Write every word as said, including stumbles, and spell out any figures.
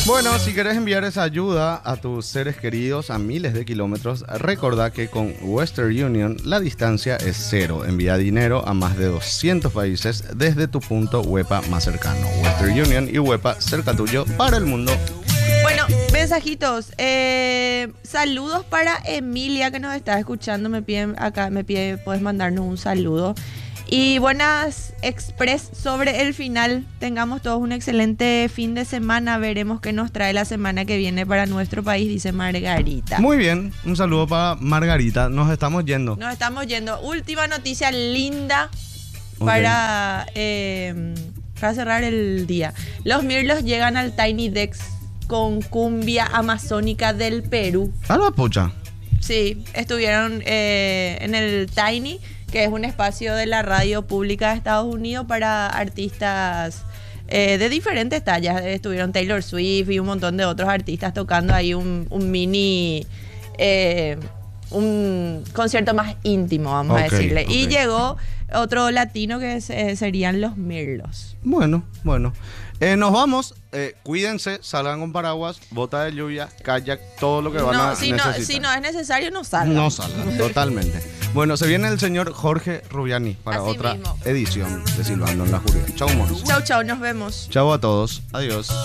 Bueno, si querés enviar esa ayuda a tus seres queridos a miles de kilómetros, recordá que con Western Union la distancia es cero. Envía dinero a más de doscientos países desde tu punto WEPA más cercano. Western Union y WEPA cerca tuyo para el mundo. Bueno, mensajitos. Eh, saludos para Emilia que nos está escuchando. Me piden acá, me pide, puedes mandarnos un saludo. Y buenas express sobre el final. Tengamos todos un excelente fin de semana. Veremos qué nos trae la semana que viene para nuestro país, dice Margarita. Muy bien, un saludo para Margarita. Nos estamos yendo. Nos estamos yendo. Última noticia linda Okay. para, eh, para cerrar el día. Los Mirlos llegan al Tiny Dex con cumbia amazónica del Perú. A la pocha. Sí, estuvieron eh, en el Tiny, que es un espacio de la radio pública de Estados Unidos para artistas eh, de diferentes tallas. Estuvieron Taylor Swift y un montón de otros artistas tocando ahí un, un mini, eh, un concierto más íntimo, vamos Okay, a decirle. okay. Y llegó otro latino que es, eh, serían los Mirlos. Bueno, bueno. Eh, nos vamos. Eh, cuídense, salgan con paraguas, bota de lluvia, kayak, todo lo que van No, a si no, necesitar. si no es necesario, no salgan. No salgan, totalmente. Bueno, se viene el señor Jorge Rubiani para Así otra mismo. edición de Silbando en la Juria. Chau, monos. Chau, chau, nos vemos. Chau a todos. Adiós.